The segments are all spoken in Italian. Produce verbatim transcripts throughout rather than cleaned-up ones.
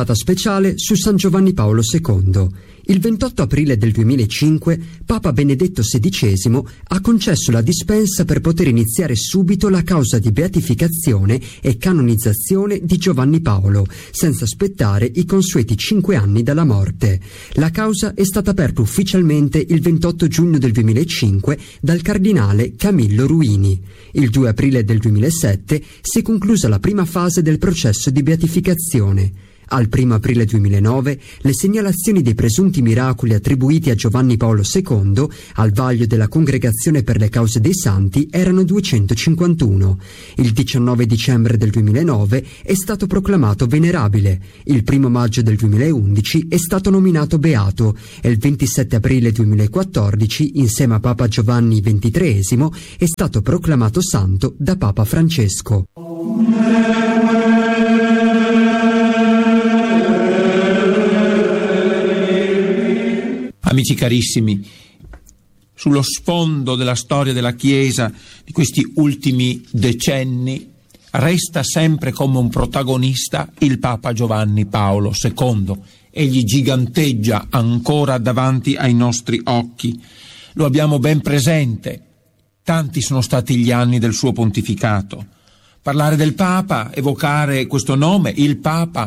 puntata speciale su San Giovanni Paolo secondo. Il ventotto aprile del duemilacinque Papa Benedetto sedicesimo ha concesso la dispensa per poter iniziare subito la causa di beatificazione e canonizzazione di Giovanni Paolo, senza aspettare i consueti cinque anni dalla morte. La causa è stata aperta ufficialmente il ventotto giugno del duemilacinque dal cardinale Camillo Ruini. Il due aprile del duemilasette si è conclusa la prima fase del processo di beatificazione. Al primo aprile duemilanove le segnalazioni dei presunti miracoli attribuiti a Giovanni Paolo secondo al vaglio della Congregazione per le Cause dei Santi erano duecentocinquantuno. Il diciannove dicembre del duemilanove è stato proclamato venerabile. Il primo maggio del duemilaundici è stato nominato beato e il ventisette aprile duemilaquattordici, insieme a Papa Giovanni ventitreesimo, è stato proclamato santo da Papa Francesco. Amici carissimi, sullo sfondo della storia della Chiesa di questi ultimi decenni resta sempre come un protagonista il Papa Giovanni Paolo secondo. Egli giganteggia ancora davanti ai nostri occhi. Lo abbiamo ben presente. Tanti sono stati gli anni del suo pontificato. Parlare del Papa, evocare questo nome, il Papa,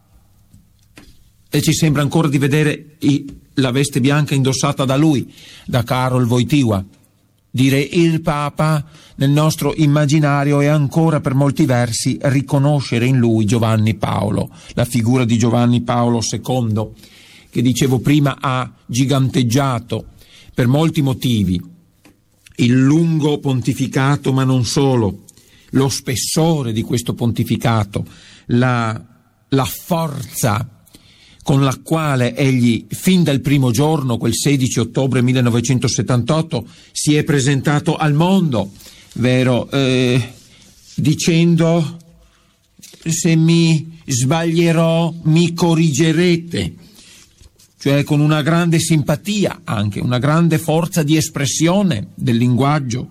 e ci sembra ancora di vedere i la veste bianca indossata da lui, da Karol Wojtyła. Dire il Papa nel nostro immaginario è ancora per molti versi riconoscere in lui Giovanni Paolo, la figura di Giovanni Paolo secondo, che dicevo prima ha giganteggiato per molti motivi. Il lungo pontificato, ma non solo, lo spessore di questo pontificato, la, la forza con la quale egli, fin dal primo giorno, quel sedici ottobre millenovecentosettantotto, si è presentato al mondo, vero, eh, dicendo: se mi sbaglierò mi corrigerete, cioè con una grande simpatia, anche una grande forza di espressione del linguaggio.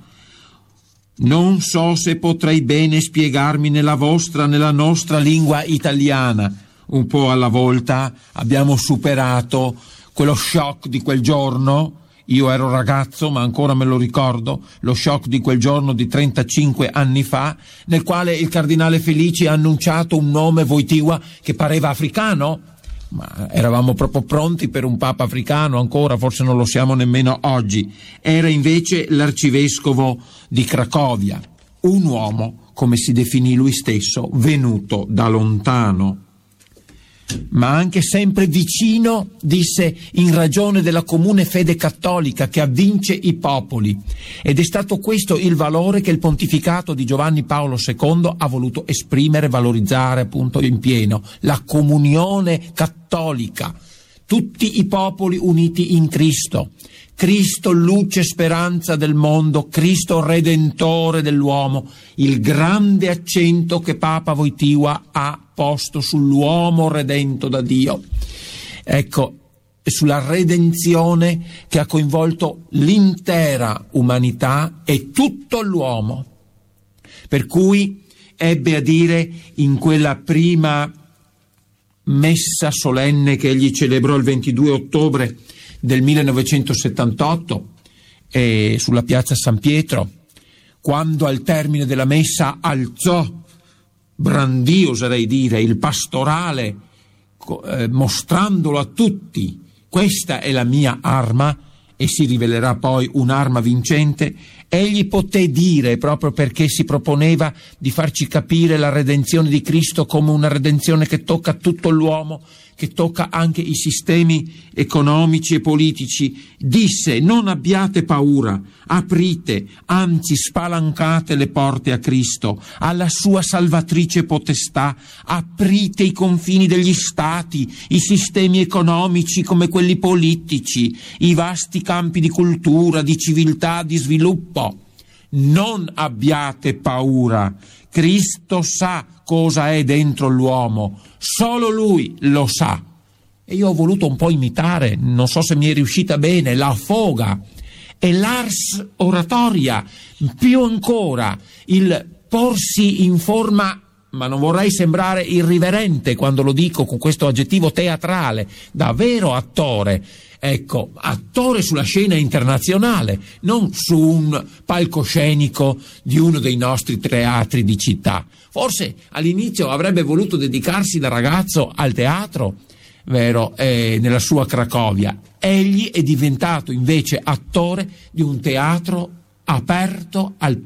Non so se potrei bene spiegarmi nella vostra, nella nostra lingua italiana. Un po' alla volta abbiamo superato quello shock di quel giorno. Io ero ragazzo, ma ancora me lo ricordo, lo shock di quel giorno di trentacinque anni fa, nel quale il cardinale Felici ha annunciato un nome, Wojtyła, che pareva africano, ma eravamo proprio pronti per un papa africano ancora, forse non lo siamo nemmeno oggi. Era invece l'arcivescovo di Cracovia, un uomo, come si definì lui stesso, venuto da lontano, ma anche sempre vicino, disse, in ragione della comune fede cattolica che avvince i popoli. Ed è stato questo il valore che il pontificato di Giovanni Paolo secondo ha voluto esprimere, valorizzare appunto in pieno, la comunione cattolica, tutti i popoli uniti in Cristo. Cristo, luce e speranza del mondo, Cristo redentore dell'uomo, il grande accento che Papa Wojtyła ha posto sull'uomo redento da Dio. Ecco, sulla redenzione che ha coinvolto l'intera umanità e tutto l'uomo. Per cui ebbe a dire in quella prima messa solenne che egli celebrò il ventidue ottobre del millenovecentosettantotto eh, sulla piazza San Pietro, quando al termine della messa alzò, brandì oserei dire, il pastorale, eh, mostrandolo a tutti: questa è la mia arma, e si rivelerà poi un'arma vincente. Egli poté dire, proprio perché si proponeva di farci capire la redenzione di Cristo come una redenzione che tocca tutto l'uomo, che tocca anche i sistemi economici e politici, disse: non abbiate paura, aprite, anzi spalancate le porte a Cristo, alla sua salvatrice potestà, aprite i confini degli stati, i sistemi economici come quelli politici, i vasti campi di cultura, di civiltà, di sviluppo. Non abbiate paura, Cristo sa cosa è dentro l'uomo, solo Lui lo sa. E io ho voluto un po' imitare, non so se mi è riuscita bene, la foga e l'ars oratoria, più ancora il porsi in forma ma non vorrei sembrare irriverente quando lo dico con questo aggettivo teatrale, da vero attore, ecco, attore sulla scena internazionale, non su un palcoscenico di uno dei nostri teatri di città. Forse all'inizio avrebbe voluto dedicarsi da ragazzo al teatro, vero, eh, nella sua Cracovia. Egli è diventato invece attore di un teatro aperto al,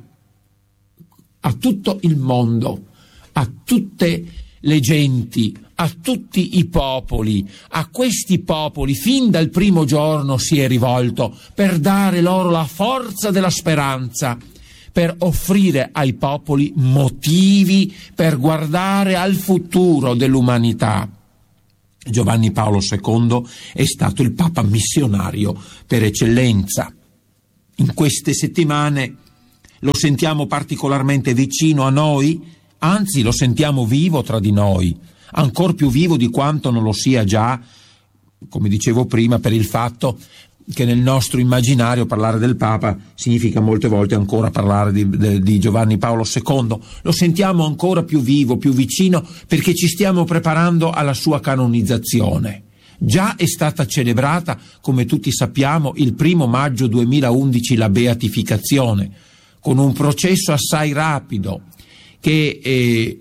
a tutto il mondo, a tutte le genti, a tutti i popoli. A questi popoli fin dal primo giorno si è rivolto per dare loro la forza della speranza, per offrire ai popoli motivi per guardare al futuro dell'umanità. Giovanni Paolo secondo è stato il Papa missionario per eccellenza. In queste settimane lo sentiamo particolarmente vicino a noi, anzi lo sentiamo vivo tra di noi, ancor più vivo di quanto non lo sia già, come dicevo prima, per il fatto che nel nostro immaginario parlare del Papa significa molte volte ancora parlare di, di, di Giovanni Paolo secondo. Lo sentiamo ancora più vivo, più vicino, perché ci stiamo preparando alla sua canonizzazione. Già è stata celebrata, come tutti sappiamo, il primo maggio duemilaundici la beatificazione, con un processo assai rapido che eh,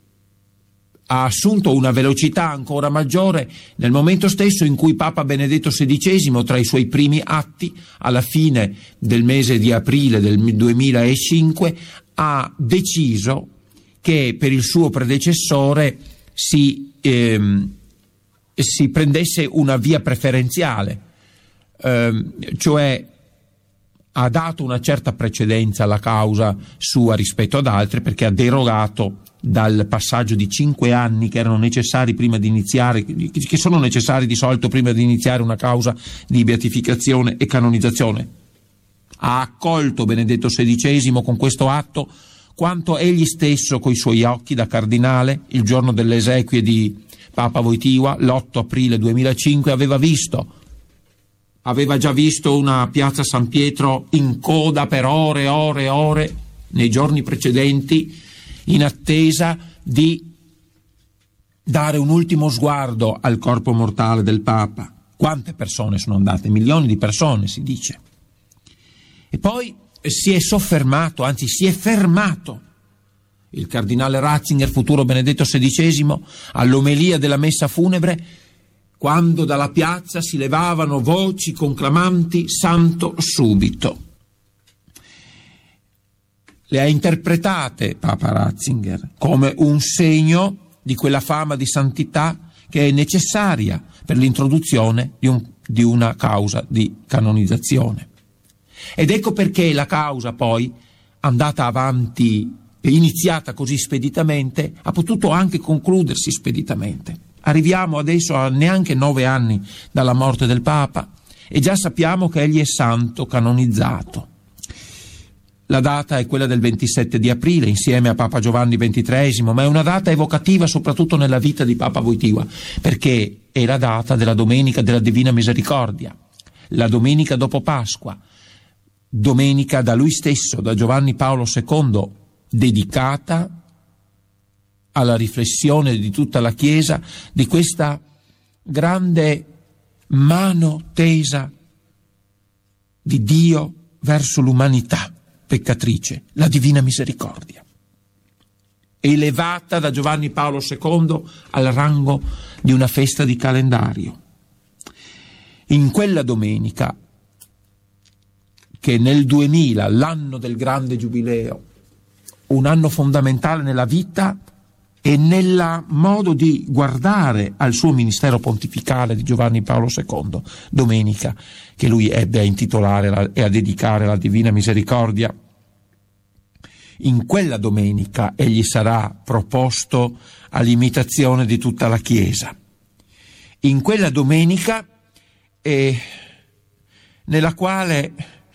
ha assunto una velocità ancora maggiore nel momento stesso in cui Papa Benedetto sedicesimo, tra i suoi primi atti, alla fine del mese di aprile del duemilacinque, ha deciso che per il suo predecessore si, ehm, si prendesse una via preferenziale, ehm, cioè ha dato una certa precedenza alla causa sua rispetto ad altre, perché ha derogato dal passaggio di cinque anni che erano necessari prima di iniziare, che sono necessari di solito prima di iniziare una causa di beatificazione e canonizzazione. Ha accolto Benedetto sedicesimo con questo atto quanto egli stesso coi suoi occhi da cardinale il giorno delle esequie di Papa Wojtyła, l'otto aprile duemilacinque, aveva visto. Aveva già visto una piazza San Pietro in coda per ore e ore e ore nei giorni precedenti, in attesa di dare un ultimo sguardo al corpo mortale del Papa. Quante persone sono andate? Milioni di persone, si dice. E poi si è soffermato, anzi si è fermato il cardinale Ratzinger, futuro Benedetto sedicesimo, all'omelia della messa funebre, quando dalla piazza si levavano voci conclamanti «Santo subito». Le ha interpretate Papa Ratzinger come un segno di quella fama di santità che è necessaria per l'introduzione di, un, di una causa di canonizzazione. Ed ecco perché la causa poi, andata avanti e iniziata così speditamente, ha potuto anche concludersi speditamente. Arriviamo adesso a neanche nove anni dalla morte del Papa e già sappiamo che egli è santo canonizzato. La data è quella del ventisette di aprile, insieme a Papa Giovanni ventitreesimo, ma è una data evocativa soprattutto nella vita di Papa Wojtyła, perché è la data della Domenica della Divina Misericordia, la domenica dopo Pasqua, domenica da lui stesso, da Giovanni Paolo secondo, dedicata alla riflessione di tutta la Chiesa di questa grande mano tesa di Dio verso l'umanità peccatrice, la Divina Misericordia, elevata da Giovanni Paolo secondo al rango di una festa di calendario. In quella domenica, che nel duemila, l'anno del grande giubileo, un anno fondamentale nella vita e nel modo di guardare al suo ministero pontificale di Giovanni Paolo secondo, domenica che lui ebbe a intitolare la, e a dedicare la Divina Misericordia. In quella domenica egli sarà proposto all'imitazione di tutta la Chiesa. In quella domenica eh, nella quale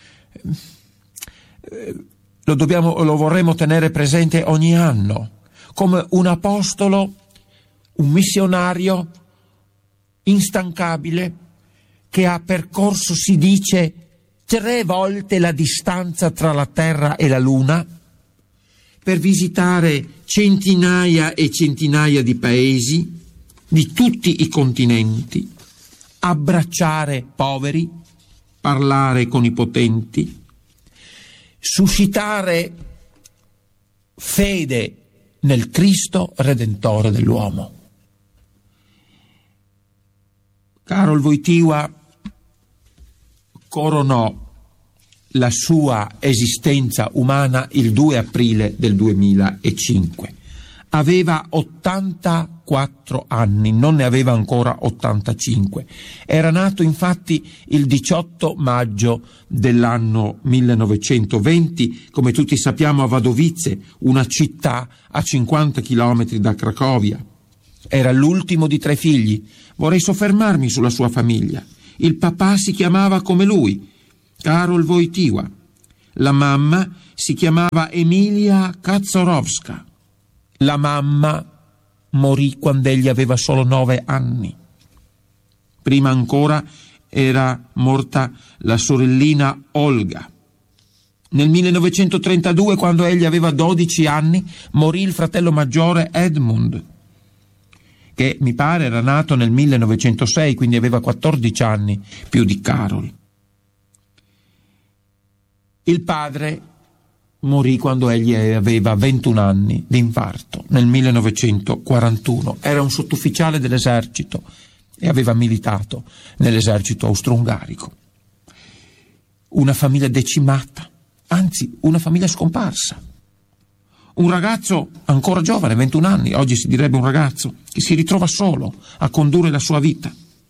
eh, lo dobbiamo, lo vorremmo tenere presente ogni anno, come un apostolo, un missionario instancabile che ha percorso, si dice, tre volte la distanza tra la Terra e la Luna per visitare centinaia e centinaia di paesi di tutti i continenti, abbracciare poveri, parlare con i potenti, suscitare fede nel Cristo Redentore dell'uomo. Karol Wojtyła coronò la sua esistenza umana il due aprile del duemilacinque. Aveva ottantaquattro anni, non ne aveva ancora ottantacinque. Era nato infatti il diciotto maggio dell'anno millenovecentoventi, come tutti sappiamo, a Wadowice, una città a cinquanta chilometri da Cracovia. Era l'ultimo di tre figli. Vorrei soffermarmi sulla sua famiglia. Il papà si chiamava come lui, Karol Wojtyła. La mamma si chiamava Emilia Kaczorowska. La mamma morì quando egli aveva solo nove anni. Prima ancora era morta la sorellina Olga. Nel millenovecentotrentadue, quando egli aveva dodici anni, morì il fratello maggiore Edmund, che mi pare era nato nel millenovecentosei, quindi aveva quattordici anni più di Karol. Il padre morì quando egli aveva ventuno anni di infarto, nel millenovecentoquarantuno. Era un sottufficiale dell'esercito e aveva militato nell'esercito austro-ungarico. Una famiglia decimata, anzi una famiglia scomparsa. Un ragazzo ancora giovane, ventuno anni, oggi si direbbe un ragazzo, che si ritrova solo a condurre la sua vita.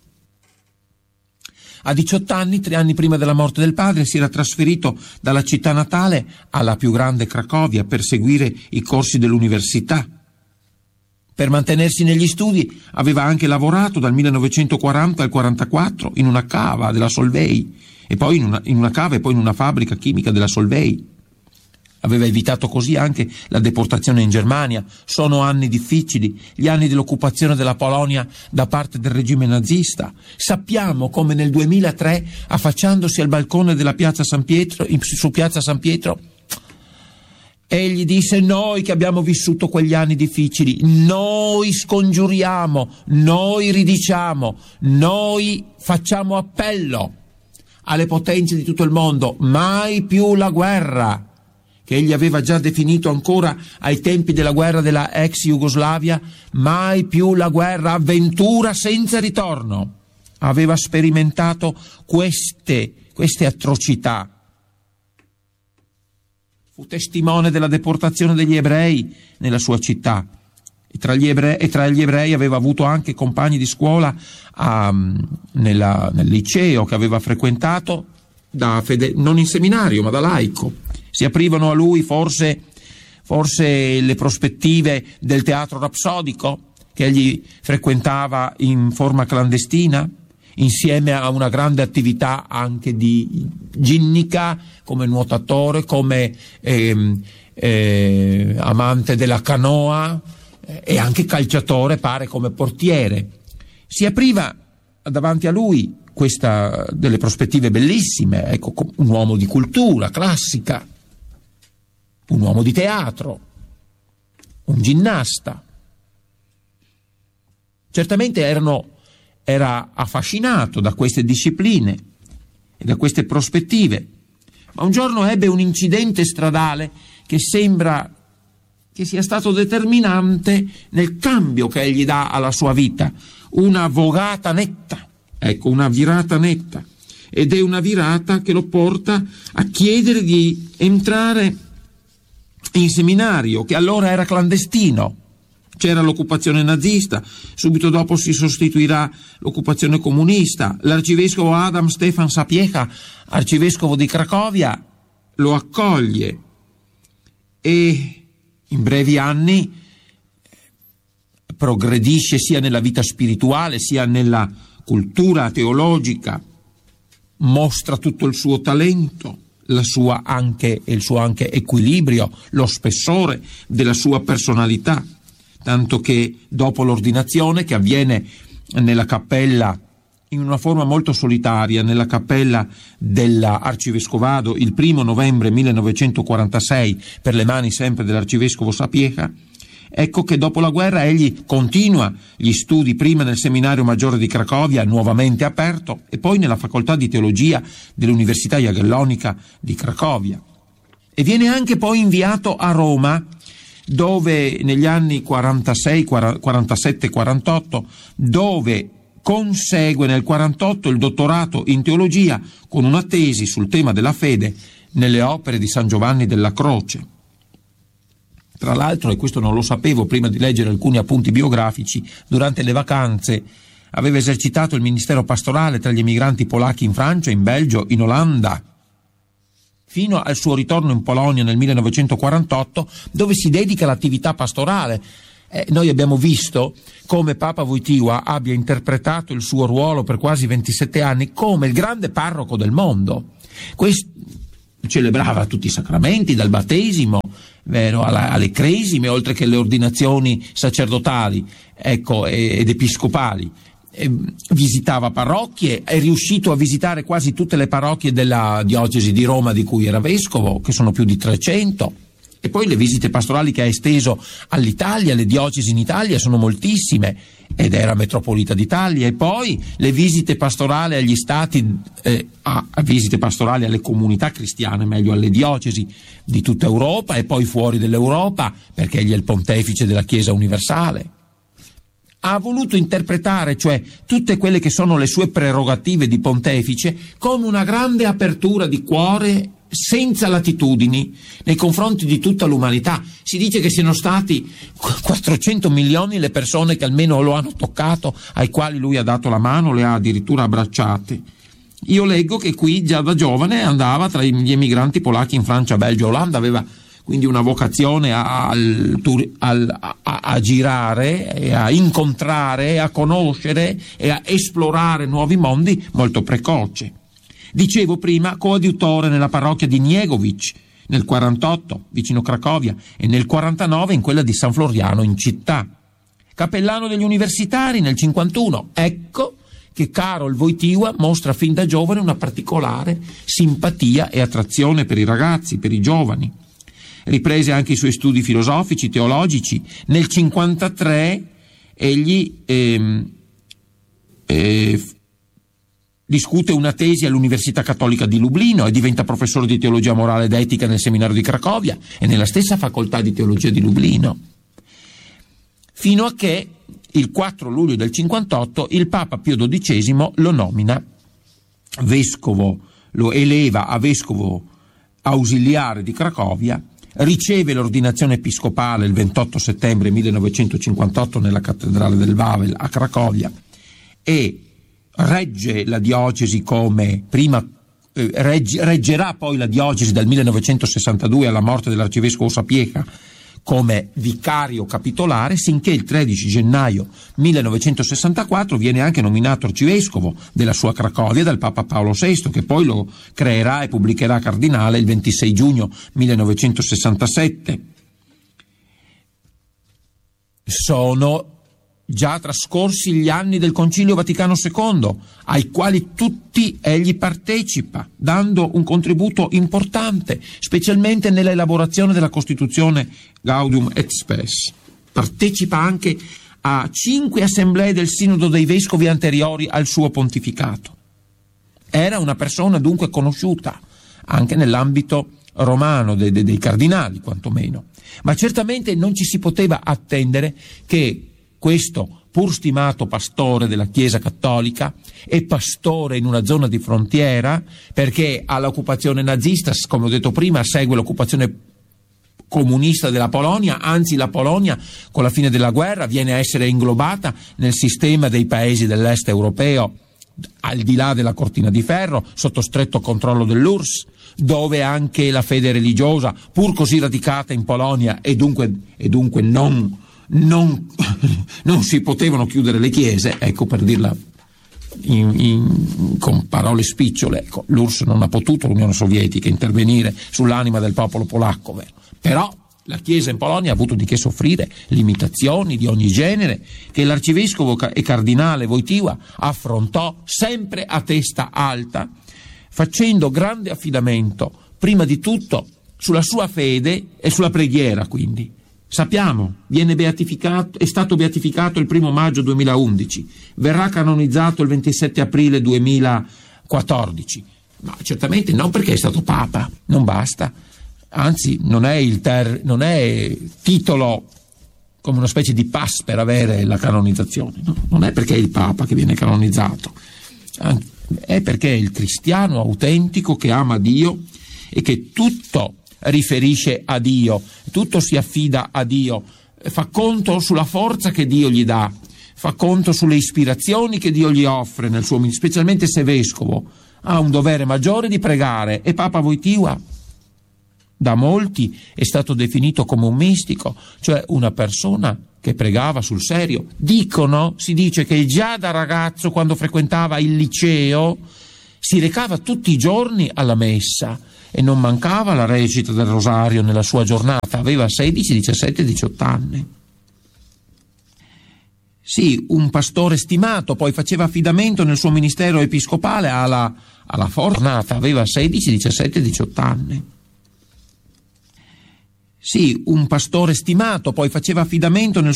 A diciotto anni, tre anni prima della morte del padre, si era trasferito dalla città natale alla più grande Cracovia per seguire i corsi dell'università. Per mantenersi negli studi aveva anche lavorato dal millenovecentoquaranta al quarantaquattro in una cava della Solvay, e poi in una, in una cava e poi in una fabbrica chimica della Solvay. Aveva evitato così anche la deportazione in Germania. Sono anni difficili, gli anni dell'occupazione della Polonia da parte del regime nazista. Sappiamo come nel duemilatré, affacciandosi al balcone della piazza San Pietro, su piazza San Pietro, egli disse: noi che abbiamo vissuto quegli anni difficili, noi scongiuriamo, noi ridiciamo, noi facciamo appello alle potenze di tutto il mondo, mai più la guerra, che egli aveva già definito ancora ai tempi della guerra della ex Jugoslavia, mai più la guerra, avventura senza ritorno. Aveva sperimentato queste, queste atrocità. Fu testimone della deportazione degli ebrei nella sua città, e tra gli ebrei, e tra gli ebrei aveva avuto anche compagni di scuola a, nella, nel liceo che aveva frequentato, da fede, non in seminario ma da laico. Si aprivano a lui forse, forse le prospettive del teatro rapsodico che egli frequentava in forma clandestina, insieme a una grande attività anche di ginnica, come nuotatore, come eh, eh, amante della canoa eh, e anche calciatore, pare, come portiere. Si apriva davanti a lui questa, delle prospettive bellissime, ecco, un uomo di cultura classica, un uomo di teatro, un ginnasta. Certamente erano, era affascinato da queste discipline e da queste prospettive, ma un giorno ebbe un incidente stradale che sembra che sia stato determinante nel cambio che egli dà alla sua vita, una vogata netta, ecco, una virata netta, ed è una virata che lo porta a chiedere di entrare in seminario, che allora era clandestino. C'era l'occupazione nazista, subito dopo si sostituirà l'occupazione comunista. L'arcivescovo Adam Stefan Sapieha, arcivescovo di Cracovia, lo accoglie e in brevi anni progredisce sia nella vita spirituale sia nella cultura teologica, mostra tutto il suo talento, la sua anche, il suo anche equilibrio, lo spessore della sua personalità, tanto che dopo l'ordinazione, che avviene nella cappella in una forma molto solitaria nella cappella dell'arcivescovado il primo novembre millenovecentoquarantasei per le mani sempre dell'arcivescovo Sapieha, ecco che dopo la guerra egli continua gli studi prima nel seminario maggiore di Cracovia, nuovamente aperto, e poi nella facoltà di teologia dell'Università Jagiellonica di Cracovia. E viene anche poi inviato a Roma, dove negli anni quarantasei, quarantasette, quarantotto, dove consegue nel quarantotto il dottorato in teologia con una tesi sul tema della fede nelle opere di San Giovanni della Croce. Tra l'altro, e questo non lo sapevo prima di leggere alcuni appunti biografici, durante le vacanze aveva esercitato il ministero pastorale tra gli emigranti polacchi in Francia, in Belgio, in Olanda, fino al suo ritorno in Polonia nel millenovecentoquarantotto, dove si dedica all'attività pastorale. Eh, noi abbiamo visto come Papa Wojtyła abbia interpretato il suo ruolo per quasi ventisette anni come il grande parroco del mondo. Questo celebrava tutti i sacramenti, dal battesimo, vero, alla, alle cresime, oltre che le ordinazioni sacerdotali, ecco, ed episcopali. E visitava parrocchie, è riuscito a visitare quasi tutte le parrocchie della diocesi di Roma di cui era vescovo, che sono più di trecento. E poi le visite pastorali che ha esteso all'Italia, le diocesi in Italia sono moltissime, ed era metropolita d'Italia. E poi le visite pastorali agli stati, eh, a, a visite pastorali alle comunità cristiane, meglio alle diocesi di tutta Europa e poi fuori dell'Europa, perché egli è il pontefice della Chiesa universale. Ha voluto interpretare, cioè, tutte quelle che sono le sue prerogative di pontefice con una grande apertura di cuore, senza latitudini, nei confronti di tutta l'umanità. Si dice che siano stati quattrocento milioni le persone che almeno lo hanno toccato, ai quali lui ha dato la mano, le ha addirittura abbracciate. Io leggo che qui già da giovane andava tra gli emigranti polacchi in Francia, Belgio, Olanda, aveva quindi una vocazione a, al, al, a, a girare, e a incontrare, a conoscere e a esplorare nuovi mondi molto precoce. Dicevo prima, coadiutore nella parrocchia di Niegowic nel quarantotto, vicino Cracovia, e nel quarantanove in quella di San Floriano in città. Cappellano degli universitari nel cinquantuno. Ecco che Karol Wojtyła mostra fin da giovane una particolare simpatia e attrazione per i ragazzi, per i giovani. Riprese anche i suoi studi filosofici, teologici. Nel cinquantatré egli ehm, eh, discute una tesi all'Università Cattolica di Lublino e diventa professore di teologia morale ed etica nel seminario di Cracovia e nella stessa facoltà di teologia di Lublino. Fino a che il quattro luglio del cinquantotto il Papa Pio dodicesimo lo nomina vescovo, lo eleva a vescovo ausiliare di Cracovia, riceve l'ordinazione episcopale il ventotto settembre millenovecentocinquantotto nella cattedrale del Wawel a Cracovia e regge la diocesi come prima eh, regge, reggerà poi la diocesi dal millenovecentosessantadue alla morte dell'arcivescovo Sapieha come vicario capitolare, sinché il tredici gennaio millenovecentosessantaquattro viene anche nominato arcivescovo della sua Cracovia dal Papa Paolo sesto, che poi lo creerà e pubblicherà cardinale il ventisei giugno millenovecentosessantasette. Sono già trascorsi gli anni del Concilio Vaticano secondo, ai quali tutti egli partecipa, dando un contributo importante, specialmente nella elaborazione della Costituzione Gaudium et Spes. Partecipa anche a cinque assemblee del Sinodo dei Vescovi anteriori al suo pontificato. Era una persona dunque conosciuta, anche nell'ambito romano, dei, dei, dei cardinali quantomeno, ma certamente non ci si poteva attendere che questo pur stimato pastore della Chiesa Cattolica e pastore in una zona di frontiera, perché all'occupazione nazista, come ho detto prima, segue l'occupazione comunista della Polonia, anzi la Polonia con la fine della guerra viene a essere inglobata nel sistema dei paesi dell'est europeo, al di là della cortina di ferro, sotto stretto controllo dell'U R S S, dove anche la fede religiosa, pur così radicata in Polonia e dunque, e dunque non Non, non si potevano chiudere le chiese, ecco, per dirla in, in, con parole spicciole, ecco, l'U R S S non ha potuto, l'Unione Sovietica, intervenire sull'anima del popolo polacco, vero? Però La Chiesa in Polonia ha avuto di che soffrire, limitazioni di ogni genere, che l'arcivescovo e cardinale Wojtyła affrontò sempre a testa alta, facendo grande affidamento, prima di tutto, sulla sua fede e sulla preghiera, quindi. Sappiamo, viene beatificato, è stato beatificato il primo maggio duemilaundici, verrà canonizzato il ventisette aprile duemilaquattordici, ma certamente non perché è stato Papa, non basta, anzi non è, il ter, non è titolo come una specie di pass per avere la canonizzazione, no? Non è perché è il Papa che viene canonizzato, è perché è il cristiano autentico che ama Dio e che tutto riferisce a Dio, tutto si affida a Dio, fa conto sulla forza che Dio gli dà, fa conto sulle ispirazioni che Dio gli offre nel suo ministero, specialmente se vescovo, ha un dovere maggiore di pregare. E Papa Wojtyła da molti è stato definito come un mistico, cioè una persona che pregava sul serio. Dicono, si dice che già da ragazzo, quando frequentava il liceo, si recava tutti i giorni alla messa e non mancava la recita del rosario nella sua giornata. Aveva sedici, diciassette, diciotto anni. Sì, un pastore stimato, poi faceva affidamento nel suo ministero episcopale alla, alla fornata. Aveva sedici, diciassette, diciotto anni. Sì, un pastore stimato, poi faceva affidamento nel